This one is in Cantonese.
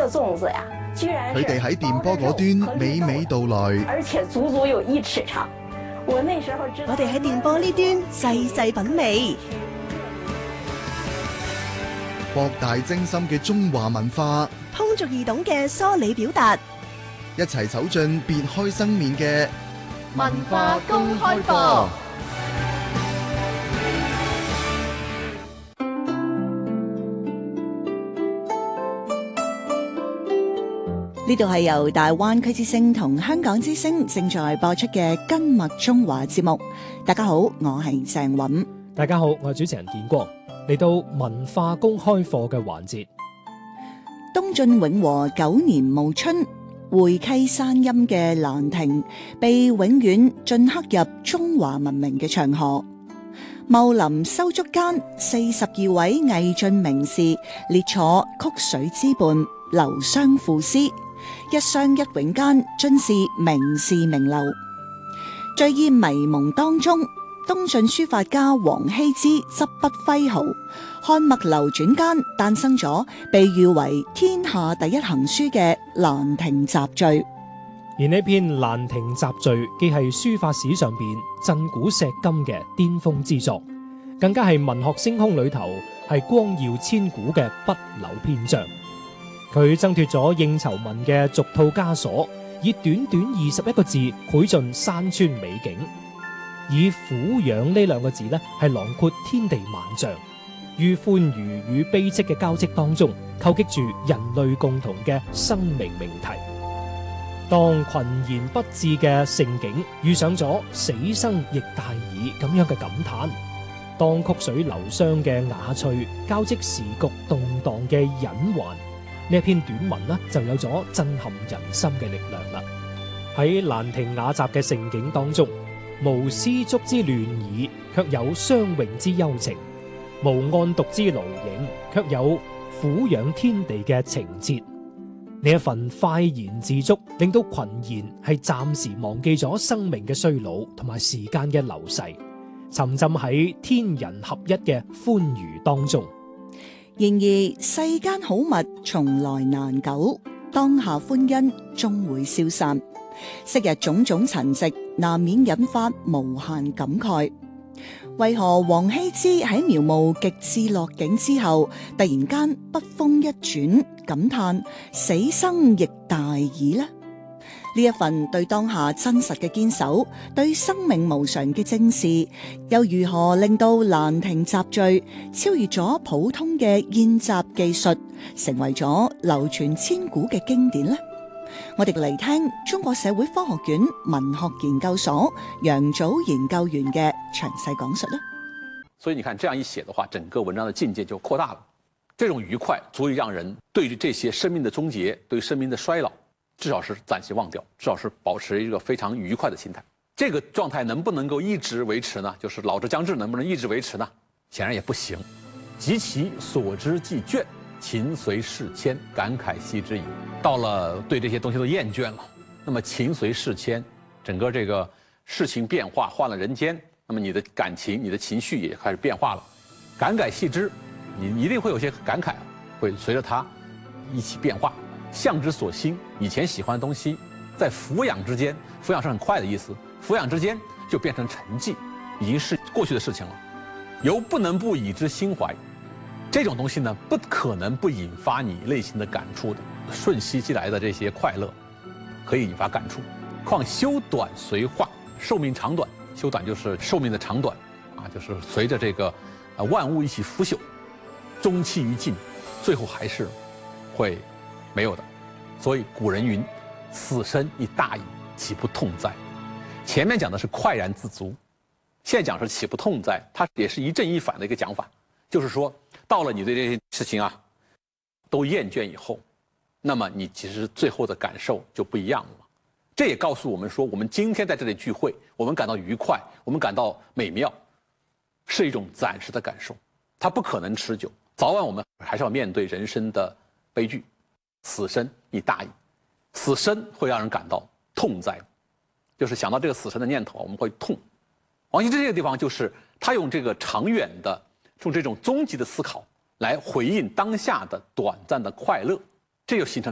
的粽子呀，居然是佢哋喺電波嗰端娓娓道來， 而且足足有1尺長。我那時候知道， 我哋喺電波呢端細細品味， 博大精深嘅中華文化， 通俗易懂嘅梳理表達， 一齊走進別開生面嘅文化公開課。 呢度係由大灣區之聲同香港之聲正在播出嘅《根脈中華》節目。大家好，我係鄭韻。 大家好，我係主持人建光。嚟到文化公開課嘅環節， 東晉永和9年暮春，會稽山陰嘅蘭亭被永遠鐫刻入中華文明嘅長河。茂林修築間，42位魏晉名士列坐曲水之畔，流觴賦詩。一觴一詠間，盡是名士名流。醉意迷蒙當中，東晉書法家王羲之執筆揮毫，漢墨流轉間誕生咗被譽為天下第一行書嘅《蘭亭集序》。 而呢篇《蘭亭集序》既係書法史上邊震古碩今嘅巔峰之作，更加係文學星空裏頭係光耀千古嘅不朽篇章。佢掙脫咗應酬文嘅俗套枷鎖，以短短21個字繪盡山川美景，以俯仰呢兩個字呢係囊括天地萬象，於歡愉與悲戚嘅交織當中，構擊住人類共同嘅生命命題。當群言不至嘅盛景遇上咗死生亦大矣咁樣嘅感嘆，當曲水流觴嘅雅趣交織時局動盪嘅隱患，呢一篇短文呢就有咗震撼人心嘅力量啦。喺蘭亭雅集嘅盛景當中，無絲竹之亂耳，卻有相詠之幽情；無案牘之勞影，卻有俯仰天地嘅情切。呢一份快言自足，令到群言係暫時忘記咗生命嘅衰老同埋時間嘅流逝，沉浸喺天人合一嘅歡愉當中。 然而世間好物從來難久，當下歡欣終會消散。昔日種種陳迹，難免引發無限感慨。為何王羲之喺描摹極致樂景之後，突然間筆鋒一轉，感嘆死生亦大矣呢？呢一份對當下真實嘅堅守，對生命無常嘅正視，又如何令到《蘭亭集序》超越咗普通嘅宴集技術，成為咗流傳千古嘅經典呢？我哋嚟聽中國社會科學院文學研究所楊祖研究員嘅詳細講述啦。 所以你看，這樣一寫的話，整個文章的境界就擴大了。這種愉快足以讓人對於這些生命的終結，對生命的衰老，至少是暫時忘掉，至少是保持一個非常愉快的心態。這個狀態能不能夠一直維持呢？就是老之將至能不能一直維持呢？顯然也不行。及其所之既倦，情隨事遷，感慨兮之矣。到了對這些東西都厭倦了，那麼情隨事遷，整個這個事情變化，換了人間，那麼你的感情、你的情緒也開始變化了。感慨兮之，你一定會有些感慨，會隨着它一起變化。向之所興，以前喜歡的東西，在俯仰之間，俯仰是很快的意思，俯仰之間就變成沉寂，已經是過去的事情了。由不能不以之心懷，這種東西呢，不可能不引發你內心的感觸的。瞬息即來的這些快樂，可以引發感觸。況修短隨化，壽命長短，修短就是壽命的長短，啊，就是隨着這個萬物一起腐朽，終期於盡，最後還是會沒有的。所以古人云：“死生亦大矣，豈不痛哉？”前面講的是快然自足，現在講是豈不痛哉，它也是一正一反的一個講法，就是說到了你對這些事情啊都厭倦以後，那麼你其實最後的感受就不一樣了。這也告訴我們說，我們今天在這裡聚會，我們感到愉快，我們感到美妙，是一種暫時的感受，它不可能持久。早晚我們還是要面對人生的悲劇，死生亦大矣。死生會讓人感到痛哉，就是想到這個死生的念頭，我們會痛。王羲之這個地方就是他用這個長遠的，用這種終極的思考來回應當下的短暫的快樂，這就形成